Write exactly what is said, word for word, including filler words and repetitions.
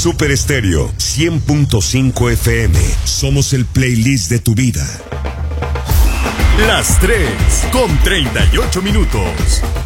Super Estéreo cien punto cinco F M. Somos el playlist de tu vida. Las tres con treinta y ocho minutos.